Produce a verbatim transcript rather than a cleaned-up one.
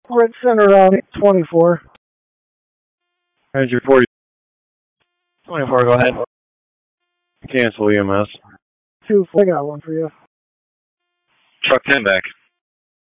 Red Center on twenty-four. Ranger forty. twenty-four, go ahead. Cancel E M S. Two, I got one for you. Truck ten back.